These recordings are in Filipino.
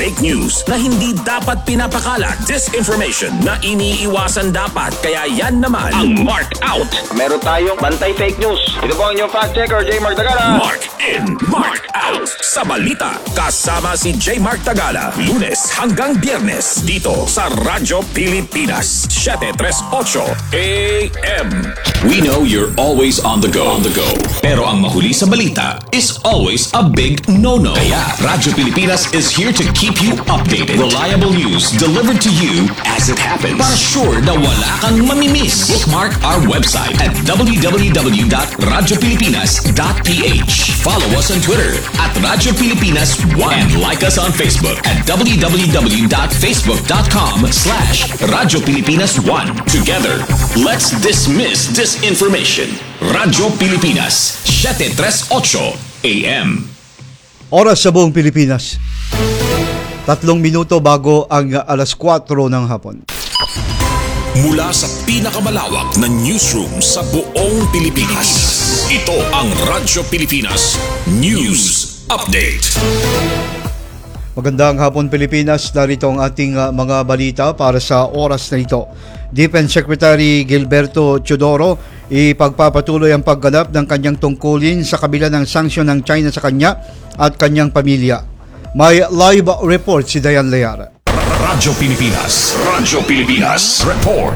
fake news na hindi dapat pinapakalat, disinformation na iniiwasan dapat, kaya yan naman ang Mark Out. Meron tayong bantay fake news. Ito po ang inyong fact checker, J. Mark Tagala. Mark in, Mark out sa balita. Kasama si J. Mark Tagala, Lunes hanggang Biyernes dito sa Radyo Pilipinas 738 AM. We know you're always on the go. Pero ang mahuli sa balita is always a big no-no. Kaya Radyo Pilipinas is here to keep you updated. Reliable news delivered to you as it happens. Para sure na wala kang mamimiss. Bookmark our website at www.radiopilipinas.ph. Follow us on Twitter at Radyo Pilipinas 1 and like us on Facebook at www.facebook.com/Radyo Pilipinas 1. Together, let's dismiss disinformation. Radyo Pilipinas 738 AM. Oras sa buong Pilipinas. 3 minuto bago ang alas 4 ng hapon. Mula sa pinakamalawak na newsroom sa buong Pilipinas, ito ang Radyo Pilipinas News Update. Magandang hapon Pilipinas, narito ang ating mga balita para sa oras na ito. Defense Secretary Gilberto Teodoro ipagpapatuloy ang pagganap ng kanyang tungkulin sa kabila ng sanksyon ng China sa kanya at kanyang pamilya. May live report si Dayan Lear. Radyo Pilipinas Report.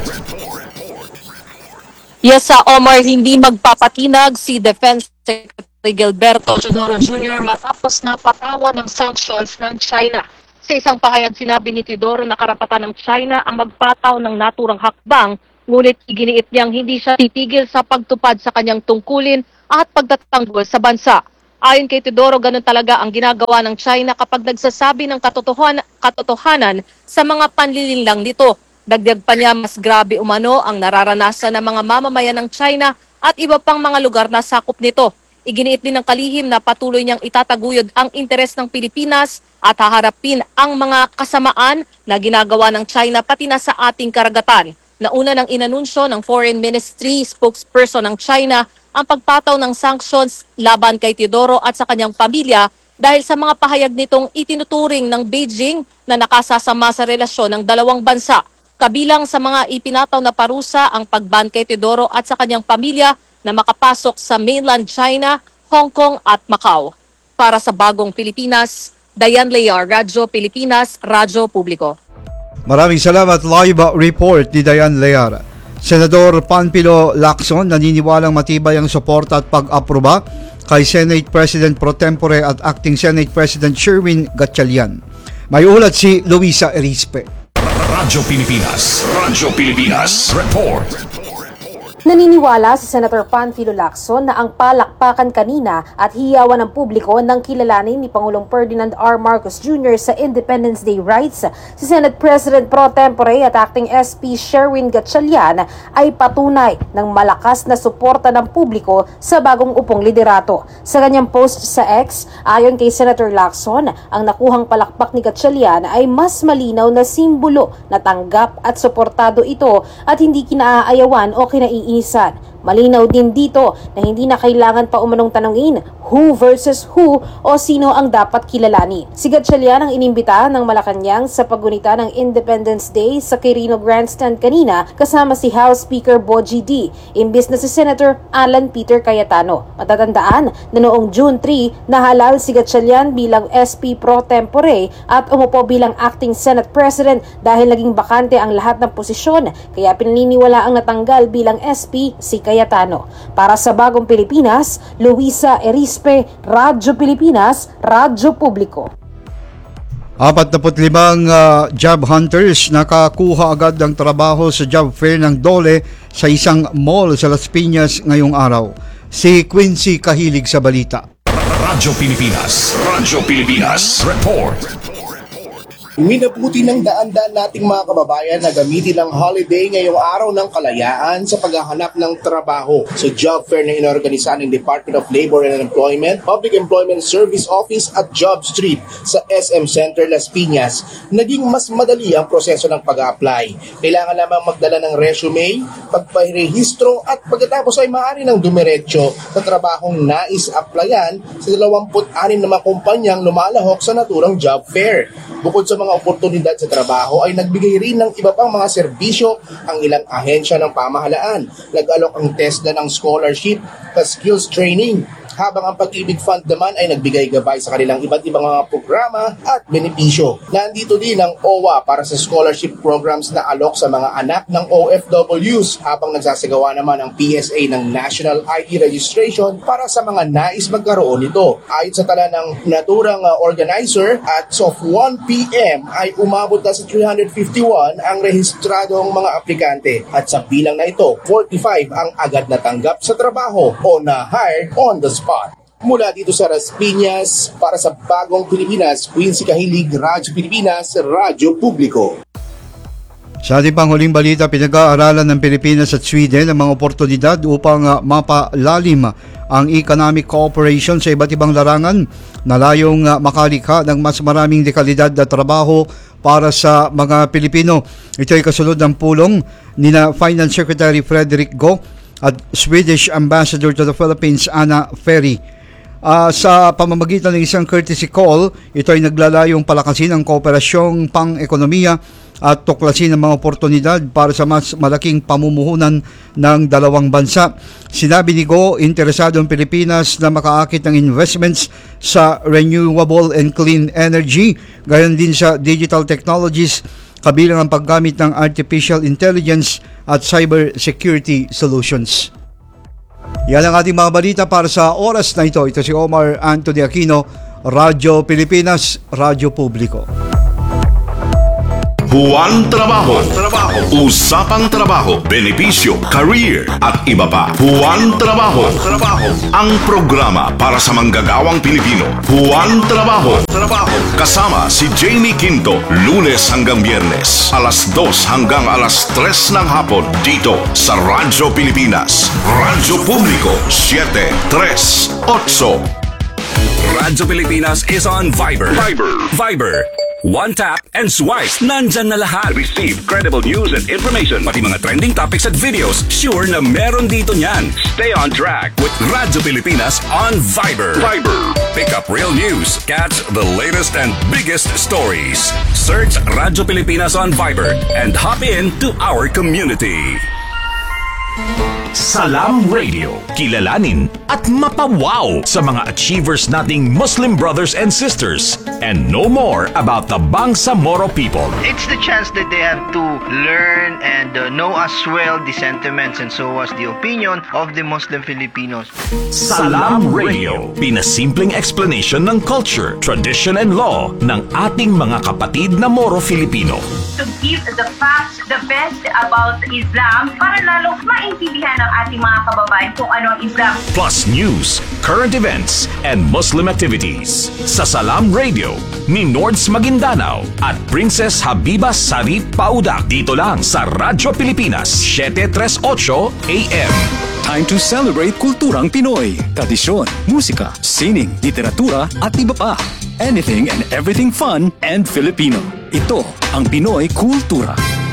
Yes, Omar, hindi magpapatinag si Defense Secretary Gilberto Teodoro Jr. matapos na patawan ng sanctions ng China. Sa isang pahayag sinabi ni Teodoro na karapatan ng China ang magpataw ng naturang hakbang, ngunit iginiit niyang hindi siya titigil sa pagtupad sa kanyang tungkulin at pagtatanggol sa bansa. Ayon kay Teodoro, ganun talaga ang ginagawa ng China kapag nagsasabi ng katotohanan sa mga panlilinlang nito. Dagdag pa niya, mas grabe umano ang nararanasan ng mga mamamayan ng China at iba pang mga lugar na sakop nito. Iginiit din ng kalihim na patuloy niyang itataguyod ang interes ng Pilipinas at haharapin ang mga kasamaan na ginagawa ng China pati na sa ating karagatan. Nauna nang inanunsyo ng Foreign Ministry spokesperson ng China ang pagpataw ng sanctions laban kay Teodoro at sa kanyang pamilya dahil sa mga pahayag nitong itinuturing ng Beijing na nakasasama sa relasyon ng dalawang bansa. Kabilang sa mga ipinataw na parusa ang pagban kay Teodoro at sa kanyang pamilya na makapasok sa mainland China, Hong Kong at Macau. Para sa Bagong Pilipinas, Dayan Lear, Radyo Pilipinas, Radyo Publiko. Maraming salamat. Live report ni Dayan Lear. Senador Panfilo Lacson naniniwalang matibay ang suporta at pag-aproba kay Senate President Pro Tempore at Acting Senate President Sherwin Gatchalian. May ulat si Luisa Erispe. Radyo Pilipinas Report. Naniniwala si Senator Panfilo Lacson na ang palakpakan kanina at hiyawan ng publiko ng kilalanin ni Pangulong Ferdinand R. Marcos Jr. sa Independence Day rights si Senate President Pro Tempore at Acting SP Sherwin Gatchalian ay patunay ng malakas na suporta ng publiko sa bagong upong liderato. Sa kanyang post sa X, ayon kay Senator Lacson, ang nakuhang palakpak ni Gatchalian ay mas malinaw na simbolo na tanggap at suportado ito at hindi kinaayawan o kinaiinisan. Malinaw din dito na hindi na kailangan pa umanong tanungin who versus who o sino ang dapat kilalani. Si Gatchalian ang inimbita ng Malacanang sa paggunita ng Independence Day sa Quirino Grandstand kanina kasama si House Speaker Bogie D. imbis na si Senator Alan Peter Cayetano. Matatandaan na noong June 3 nahalal si Gatchalian bilang SP Pro Tempore at umupo bilang Acting Senate President dahil naging bakante ang lahat ng posisyon kaya pinaniniwala ang natanggal bilang SP si Cayetano. Para sa Bagong Pilipinas, Luisa Erispe, Radyo Pilipinas, Radyo Publiko. 45 job hunters nakakuha agad ng trabaho sa job fair ng DOLE sa isang mall sa Las Piñas ngayong araw. Si Quincy Kahilig sa balita. Radyo Pilipinas Report. Minabuti ng daan-daan nating mga kababayan na gamitin ang holiday ngayong araw ng kalayaan sa paghahanap ng trabaho. Sa job fair na inorganisa ng Department of Labor and Employment, Public Employment Service Office at Job Street sa SM Center Las Piñas, naging mas madali ang proseso ng pag-apply. Kailangan lamang magdala ng resume, pagpahirehistro at pagkatapos ay maaari ng dumiretso sa trabahong nais-applyan sa 26 na mga kumpanyang lumalahok sa naturang job fair. Bukod sa mga oportunidad sa trabaho ay nagbigay rin ng iba pang mga serbisyo ang ilang ahensya ng pamahalaan. Nag-alok ang TESDA ng scholarship sa skills training, habang ang Pag-ibig Fund naman ay nagbigay gabay sa kanilang iba't ibang mga programa at benepisyo. Nandito din ang OWA para sa scholarship programs na alok sa mga anak ng OFWs, habang nagsasagawa naman ang PSA ng National ID Registration para sa mga nais magkaroon nito. Ayon sa tala ng naturang organizer, at of 1 p.m. ay umabot na sa 351 ang rehistradong mga aplikante, at sa bilang na ito, 45 ang agad natanggap sa trabaho o na-hire on the spot. Mula dito sa Las Piñas, para sa Bagong Pilipinas, Quincy Kahilig, Radyo Pilipinas, Radyo Publiko. Sa ating panghuling balita, pinag-aaralan ng Pilipinas at Sweden ang mga oportunidad upang mapalalim ang economic cooperation sa iba't ibang larangan na layong makalikha ng mas maraming dekalidad na trabaho para sa mga Pilipino. Ito ay kasunod ng pulong ni Finance Secretary Frederick Go at Swedish Ambassador to the Philippines Anna Ferry. Sa pamamagitan ng isang courtesy call, ito ay naglalayong palakasin ang kooperasyong pang-ekonomiya at tuklasin ang mga oportunidad para sa mas malaking pamumuhunan ng dalawang bansa. Sinabi ni Go, interesado ang Pilipinas na makaakit ng investments sa renewable and clean energy, gayon din sa digital technologies, kabilang ang paggamit ng artificial intelligence at cyber security solutions. Yan ang ating mga balita para sa oras na ito. Ito si Omar Anthony Aquino, Radyo Pilipinas, Radyo Publiko. Buwan Trabaho. Usapang trabaho, benepisyo, career at iba pa. Buwan Trabaho. Ang programa para sa manggagawang Pilipino. Buwan Trabaho. Kasama si Jamie Quinto, Lunes hanggang Biyernes, alas 2 hanggang alas 3 ng hapon dito sa Radyo Pilipinas. Radyo Publiko 738. Radyo Pilipinas is on Viber. One tap and swipe. Nandyan na lahat. Receive credible news and information. Pati mga trending topics at videos. Sure na meron dito niyan. Stay on track with Radyo Pilipinas on Viber. Pick up real news. Catch the latest and biggest stories. Search Radyo Pilipinas on Viber and hop in to our community. Salam Radio. Kilalanin at mapawaw sa mga achievers nating Muslim brothers and sisters and know more about the Bangsamoro people. It's the chance that they have to learn and know as well the sentiments and so as the opinion of the Muslim Filipinos. Salam Radio. Pinasimpleng explanation ng culture, tradition and law ng ating mga kapatid na Moro Filipino. To give the facts, the best about Islam para lalo maintindihan ng ating mga kababayan kung ano ang Islam. Plus news, current events, and Muslim activities. Sa Salam Radio, ni Nords Maguindanao at Princess Habiba Sari Paudak. Dito lang sa Radyo Pilipinas, 738 AM. Time to celebrate kulturang Pinoy, tradisyon, musika, sining, literatura at iba pa. Anything and everything fun and Filipino. Ito ang Pinoy Kultura.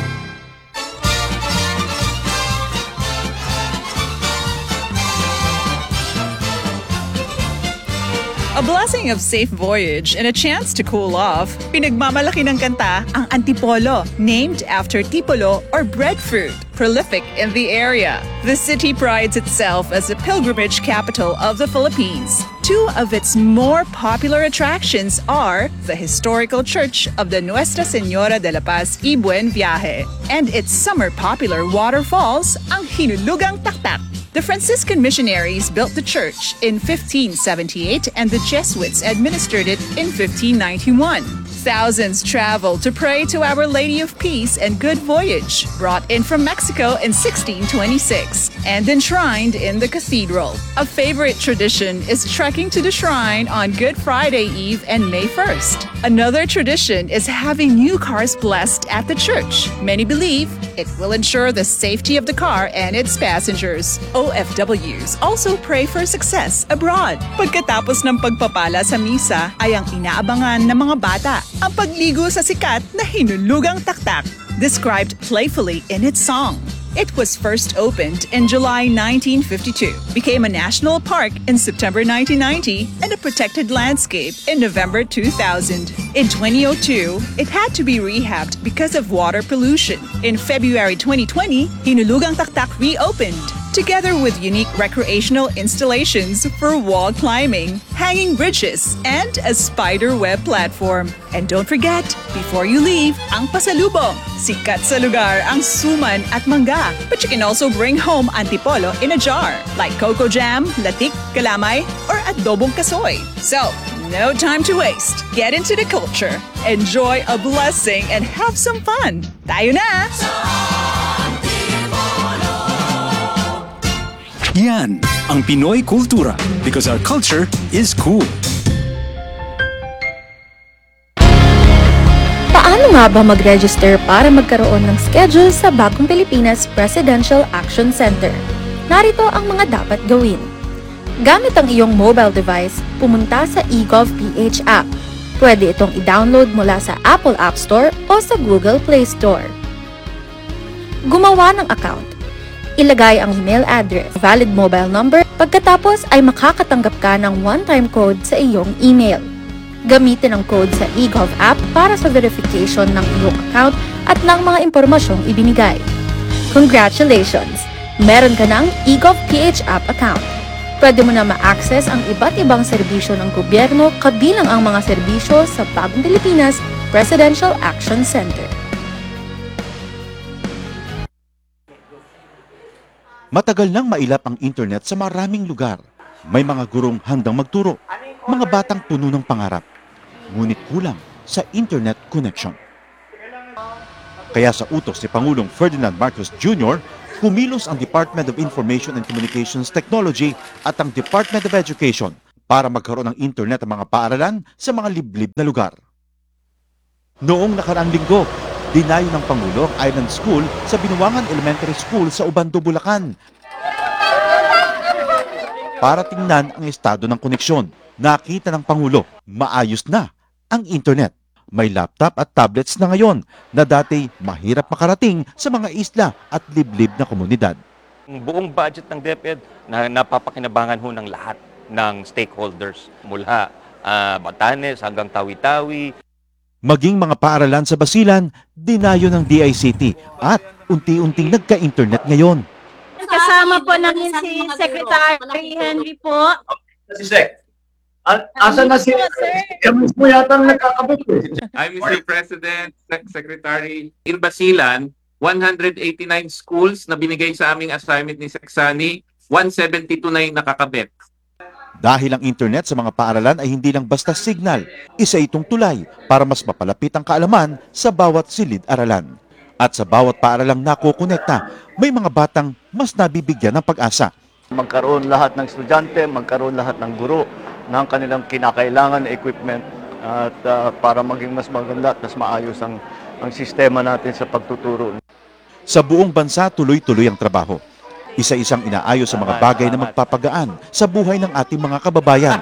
A blessing of safe voyage and a chance to cool off. Pinagmamalaki ng kanta ang Antipolo, named after tipolo or breadfruit, prolific in the area. The city prides itself as a pilgrimage capital of the Philippines. Two of its more popular attractions are the historical church of the Nuestra Señora de la Paz y Buen Viaje and its summer popular waterfalls, ang Hinulugang Taktak. The Franciscan missionaries built the church in 1578 and the Jesuits administered it in 1591. Thousands traveled to pray to Our Lady of Peace and Good Voyage, brought in from Mexico in 1626. and enshrined in the cathedral. A favorite tradition is trekking to the shrine on Good Friday Eve and May 1st. Another tradition is having new cars blessed at the church. Many believe it will ensure the safety of the car and its passengers. OFWs also pray for success abroad. Pagkatapos ng pagpapala sa misa ay ang inaabangan ng mga bata ang pagligo sa sikat na hinulugang taktak, described playfully in its song. It was first opened in July 1952, became a national park in September 1990, and a protected landscape in November 2000. In 2002, it had to be rehabbed because of water pollution. In February 2020, Hinulugang Taktak reopened, together with unique recreational installations for wall climbing, hanging bridges, and a spider web platform. And don't forget, before you leave, ang pasalubong. Sikat sa lugar ang suman at mangga. But you can also bring home antipolo in a jar, like coco jam, latik, kalamay, or adobong kasoy. So, no time to waste. Get into the culture, enjoy a blessing, and have some fun. Tayo na! Yan ang Pinoy Kultura, because our culture is cool. Paano nga ba mag-register para magkaroon ng schedule sa Bagong Pilipinas Presidential Action Center? Narito ang mga dapat gawin. Gamit ang iyong mobile device, pumunta sa eGovPH app. Pwede itong i-download mula sa Apple App Store o sa Google Play Store. Gumawa ng account. Ilagay ang email address, valid mobile number, pagkatapos ay makakatanggap ka ng one-time code sa iyong email. Gamitin ang code sa eGov app para sa verification ng iyong account at ng mga impormasyong ibinigay. Congratulations! Meron ka ng eGovPH app account. Pwede mo na ma-access ang iba't ibang serbisyo ng gobyerno kabilang ang mga serbisyo sa Bagong Pilipinas Presidential Action Center. Matagal nang mailap ang internet sa maraming lugar. May mga gurong handang magturo, mga batang puno ng pangarap. Ngunit kulang sa internet connection. Kaya sa utos ni Pangulong Ferdinand Marcos Jr., kumilos ang Department of Information and Communications Technology at ang Department of Education para magkaroon ng internet ang mga paaralan sa mga liblib na lugar. Noong nakaraang linggo, dinayo ng Pangulo ang Island School sa Binuangan Elementary School sa Ubando, Bulacan. Para tingnan ang estado ng koneksyon, nakita ng Pangulo, maayos na ang internet. May laptop at tablets na ngayon na dati mahirap makarating sa mga isla at liblib na komunidad. Ang buong budget ng DepEd na napapakinabangan ho ng lahat ng stakeholders mula Batanes hanggang Tawi-Tawi. Maging mga paaralan sa Basilan, dinayo ng DICT at unti-unting nagka-internet ngayon. Kasama po namin si Secretary Henry po. Si Sec. Asan na si Emis mo yata nagkakabit eh. I'm Mr. President, Secretary. In Basilan, 189 schools na binigay sa aming assignment ni Seksani, 172 na yung nakakabit. Dahil ang internet sa mga paaralan ay hindi lang basta signal, isa itong tulay para mas mapalapit ang kaalaman sa bawat silid-aralan. At sa bawat paaralang nakukonekta, may mga batang mas nabibigyan ng pag-asa. Magkaroon lahat ng estudyante, magkaroon lahat ng guro ng kanilang kinakailangan na equipment at para maging mas maganda at mas maayos ang sistema natin sa pagtuturo. Sa buong bansa, tuloy-tuloy ang trabaho. Isa-isang inaayos sa mga bagay na magpapagaan sa buhay ng ating mga kababayan.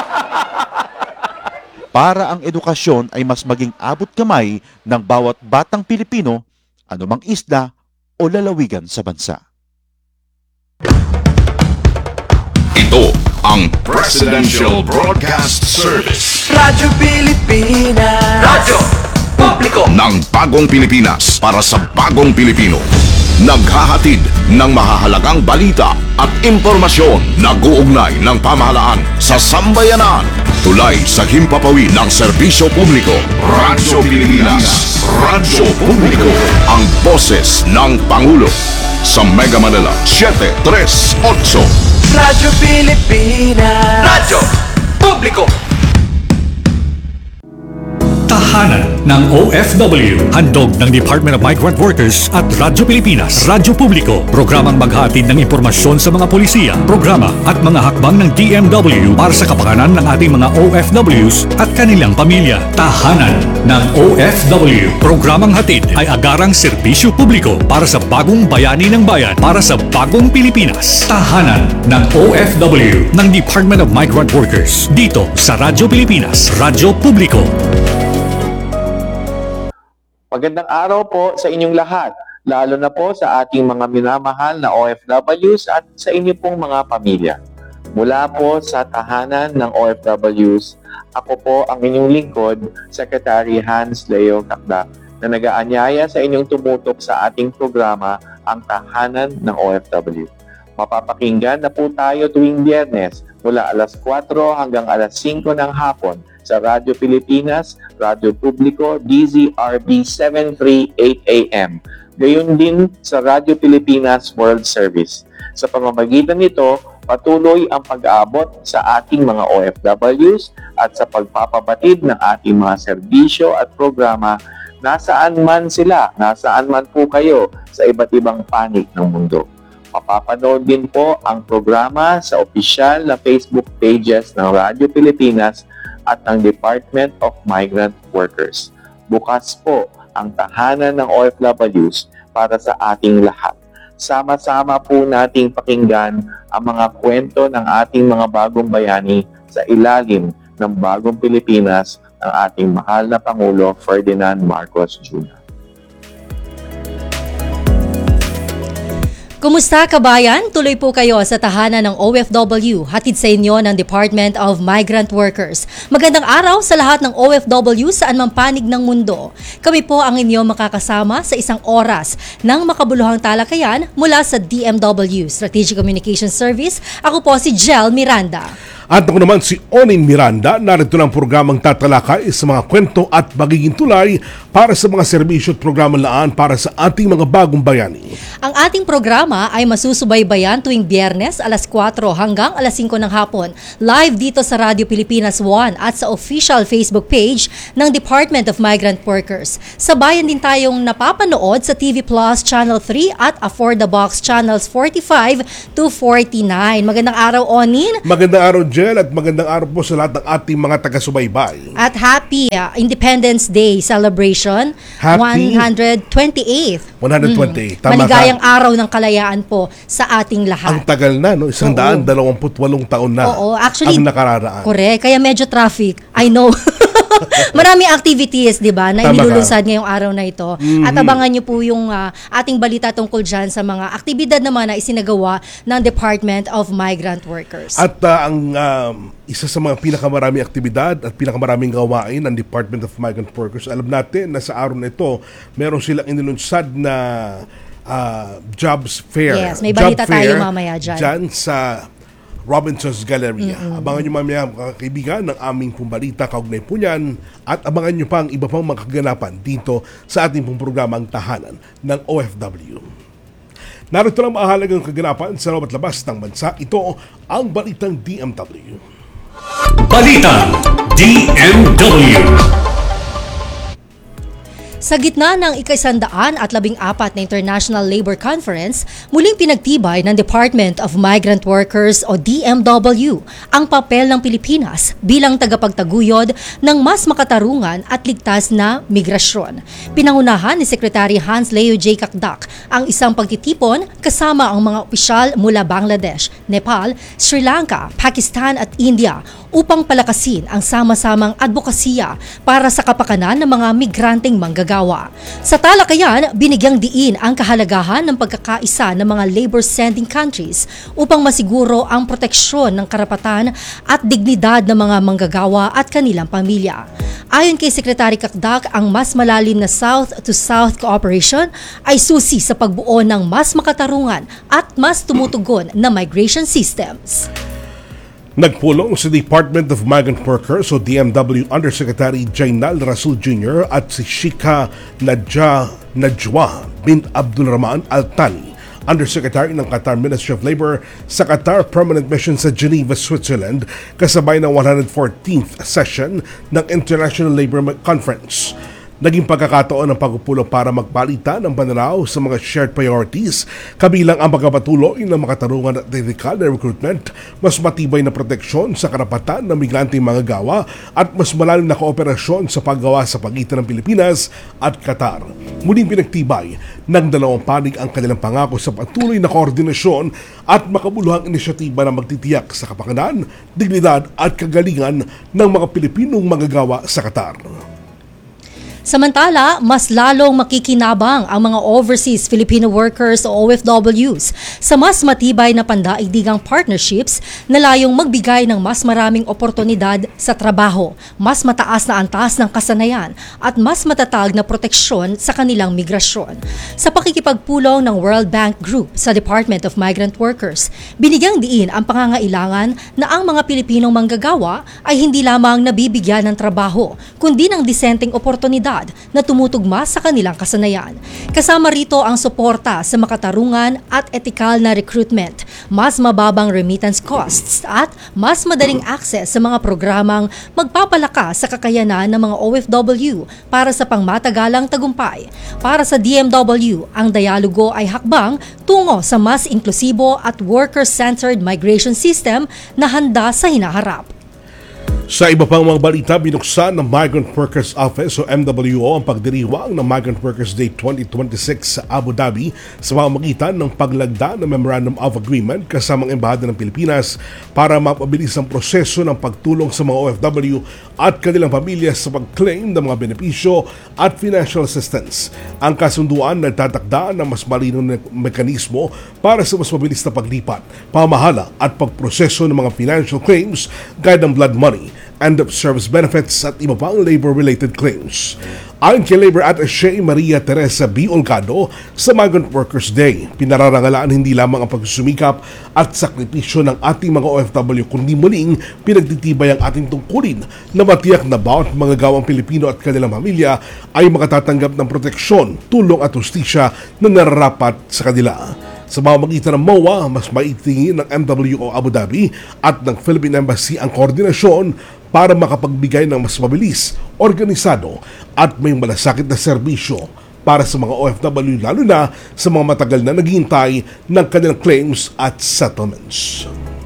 Para ang edukasyon ay mas maging abot kamay ng bawat batang Pilipino, anumang isla o lalawigan sa bansa. Ito ang Presidential Broadcast Service. Radyo Pilipinas. Radyo Publiko ng Bagong Pilipinas para sa Bagong Pilipino. Naghahatid ng mahahalagang balita at impormasyon na guugnay ng pamahalaan sa sambayanan. Tulay sa himpapawid ng serbisyo publiko. Radyo Pilipinas. Radyo Publiko. Ang boses ng Pangulo. Sa Mega Manila, 738. Radyo Pilipinas. Radyo Publiko. tahanan ng OFW. Handog ng Department of Migrant Workers at Radyo Pilipinas, Radyo Publiko. Programang maghatid ng impormasyon sa mga polisiya, programa at mga hakbang ng DMW para sa kapakanan ng ating mga OFWs at kanilang pamilya. Tahanan ng OFW. Programang hatid ay agarang serbisyo publiko para sa bagong bayani ng bayan, para sa bagong Pilipinas. Tahanan ng OFW ng Department of Migrant Workers. Dito sa Radyo Pilipinas, Radyo Publiko. Magandang araw po sa inyong lahat, lalo na po sa ating mga minamahal na OFWs at sa inyo pong mga pamilya. Mula po sa tahanan ng OFWs, ako po ang inyong lingkod, Secretary Hans Leo Cakdak, na nag-aanyaya sa inyong tumutok sa ating programa, ang Tahanan ng OFW. Mapapakinggan na po tayo tuwing Biyernes mula alas 4 hanggang alas 5 ng hapon sa Radyo Pilipinas, Radyo Publiko, DZRB 738 AM. Gayon din sa Radyo Pilipinas World Service. Sa pamamagitan nito, patuloy ang pag-aabot sa ating mga OFWs at sa pagpapabatid ng ating mga serbisyo at programa nasaan man sila, nasaan man po kayo sa iba't ibang panig ng mundo. Mapapanood din po ang programa sa opisyal na Facebook pages ng Radyo Pilipinas at ng Department of Migrant Workers. Bukas po ang tahanan ng OFWs para sa ating lahat. Sama-sama po nating pakinggan ang mga kwento ng ating mga bagong bayani sa ilalim ng bagong Pilipinas ng ating mahal na Pangulo Ferdinand Marcos Jr. Kumusta kabayan? Tuloy po kayo sa tahanan ng OFW, hatid sa inyo ng Department of Migrant Workers. Magandang araw sa lahat ng OFW saan mang panig ng mundo. Kami po ang inyo makakasama sa isang oras ng makabuluhang talakayan mula sa DMW, Strategic Communication Service. Ako po si Jel Miranda. At ako naman si Onin Miranda, narito ng programang tatalakay sa mga kwento at magiging tulay para sa mga serbisyo at programang laan para sa ating mga bagong bayani. Ang ating programa ay masusubaybayan tuwing Biyernes alas 4 hanggang alas 5 ng hapon, live dito sa Radyo Pilipinas 1 at sa official Facebook page ng Department of Migrant Workers. Sabayan din tayong napapanood sa TV Plus Channel 3 at Afford the Box Channels 45 to 49. Magandang araw, Onin. Magandang araw, at magandang araw po sa lahat ng ating mga taga-subaybay. At happy Independence Day celebration. Happy 128th. 128. Tama Maligayang ka. araw ng kalayaan po sa ating lahat. Ang tagal na, no? 128 taon na. Oo, actually, ang nakararaan. Correct. Kaya medyo traffic. I know. Maraming activities, di ba, na inilulunsad ngayong araw na ito. Mm-hmm. At abangan nyo po yung ating balita tungkol dyan sa mga aktibidad naman na isinagawa ng Department of Migrant Workers. At ang isa sa mga pinakamaraming aktibidad at pinakamaraming gawain ng Department of Migrant Workers, alam natin na sa araw na ito, meron silang inilunsad na jobs fair. Yes, may balita tayo mamaya dyan. Dyan sa Robinson's Galleria. Abangan nyo mamaya mga kaibigan ng aming pumbalita kaugnay po niyan at abangan nyo pa ang iba pang mga kaganapan dito sa ating pong programang Tahanan ng OFW. Narito lang mahalagang kaganapan sa loob at labas ng bansa. Ito ang Balitang DMW. Balitang DMW. Sa gitna ng ika-114 na International Labor Conference, muling pinagtibay ng Department of Migrant Workers o DMW ang papel ng Pilipinas bilang tagapagtaguyod ng mas makatarungan at ligtas na migrasyon. Pinangunahan ni Secretary Hans Leo J. Cakdak ang isang pagtitipon kasama ang mga opisyal mula Bangladesh, Nepal, Sri Lanka, Pakistan at India upang palakasin ang sama-samang advokasya para sa kapakanan ng mga migranteng manggagawa. Sa talakayan, binigyang diin ang kahalagahan ng pagkakaisa ng mga labor-sending countries upang masiguro ang proteksyon ng karapatan at dignidad ng mga manggagawa at kanilang pamilya. Ayon kay Secretary Cakdak, ang mas malalim na South-to-South cooperation ay susi sa pagbuo ng mas makatarungan at mas tumutugon na migration systems. Nagpulong sa Department of Migrant Workers o DMW Undersecretary Jainal Rasul Jr. at si Shika Najwa bin Abdul Rahman Al-Thani Undersecretary ng Qatar Ministry of Labor sa Qatar Permanent Mission sa Geneva, Switzerland, kasabay ng 114th session ng International Labor Conference. Naging pagkakataon ng pagpupulong para magpalitan ng pananaw sa mga shared priorities, kabilang ang pagpapatuloy ng makatarungan at ethical na recruitment, mas matibay na proteksyon sa karapatan ng migranteng manggagawa at mas malalim na kooperasyon sa paggawa sa pagitan ng Pilipinas at Qatar. Muling pinagtibay ng dalawang panig ang kanilang pangako sa patuloy na koordinasyon at makabuluhang inisyatiba na magtitiyak sa kapakanan, dignidad at kagalingan ng mga Pilipinong manggagawa sa Qatar. Samantala, mas lalong makikinabang ang mga overseas Filipino workers o OFWs sa mas matibay na pandaigdigang partnerships na layong magbigay ng mas maraming oportunidad sa trabaho, mas mataas na antas ng kasanayan at mas matatag na proteksyon sa kanilang migrasyon. Sa pakikipagpulong ng World Bank Group sa Department of Migrant Workers, binigyang diin ang pangangailangan na ang mga Pilipinong manggagawa ay hindi lamang nabibigyan ng trabaho, kundi ng disenteng oportunidad na tumutugma sa kanilang kasanayan. Kasama rito ang suporta sa makatarungan at etikal na recruitment, mas mababang remittance costs at mas madaling access sa mga programang magpapalakas sa kakayanan ng mga OFW para sa pangmatagalang tagumpay. Para sa DMW, ang dialogo ay hakbang tungo sa mas inklusibo at worker-centered migration system na handa sa hinaharap. Sa iba pang mga balita, binuksan ng Migrant Workers Office o MWO ang pagdiriwang ng Migrant Workers Day 2026 sa Abu Dhabi sa pamamagitan ng paglagda ng Memorandum of Agreement kasamang Embahada ng Pilipinas para mapabilis ang proseso ng pagtulong sa mga OFW at kanilang pamilya sa pag-claim ng mga benepisyo at financial assistance. Ang kasunduan nagtatakda ng mas malinaw na mekanismo para sa mas mabilis na paglipat, pamahala at pagproseso ng mga financial claims gaya ng blood money, end-of-service benefits at iba pang labor-related claims. Ayon kay Labor Attaché Maria Teresa B. Olgado, sa Migrant Workers Day, pinararangalaan hindi lamang ang pagsusumikap at sakripisyo ng ating mga OFW kundi muling pinagtitibay ang ating tungkulin na matiyak na bawat mga gawang Pilipino at kanilang pamilya ay makatatanggap ng proteksyon, tulong at hustisya na nararapat sa kanila. Sa pamamagitan ng MOA, mas maitingin ng MWO Abu Dhabi at ng Philippine Embassy ang koordinasyon para makapagbigay ng mas mabilis, organisado at may malasakit na serbisyo para sa mga OFW lalo na sa mga matagal na naghihintay ng kanilang claims at settlements.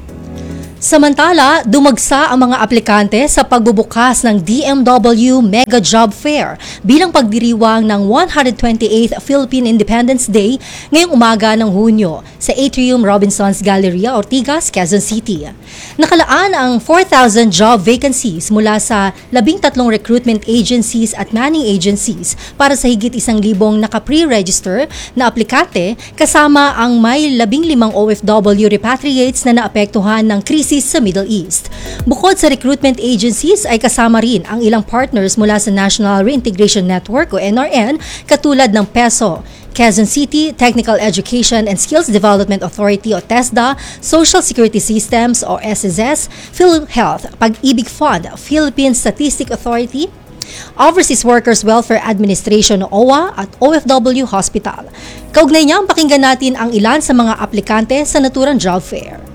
Samantala, dumagsa ang mga aplikante sa pagbubukas ng DMW Mega Job Fair bilang pagdiriwang ng 128th Philippine Independence Day ngayong umaga ng Hunyo sa Atrium Robinsons Galleria, Ortigas, Quezon City. Nakalaan ang 4,000 job vacancies mula sa 13 recruitment agencies at manning agencies para sa higit 1,000 naka-pre-register na aplikante kasama ang may 15 OFW repatriates na naapektuhan ng krisis sa Middle East. Bukod sa recruitment agencies ay kasama rin ang ilang partners mula sa National Reintegration Network o NRN katulad ng PESO, Quezon City Technical Education and Skills Development Authority o TESDA, Social Security Systems o SSS, PhilHealth, Pag-ibig Fund, Philippine Statistic Authority, Overseas Workers Welfare Administration o OWA at OFW Hospital. Kaugnay niya, pakinggan natin ang ilan sa mga aplikante sa naturang job fair.